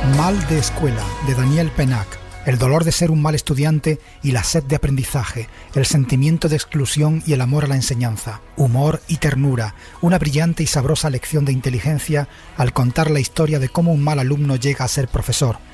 Mal de escuela, de Daniel Penach. El dolor de ser un mal estudiante y la sed de aprendizaje, el sentimiento de exclusión y el amor a la enseñanza, humor y ternura, una brillante y sabrosa lección de inteligencia al contar la historia de cómo un mal alumno llega a ser profesor,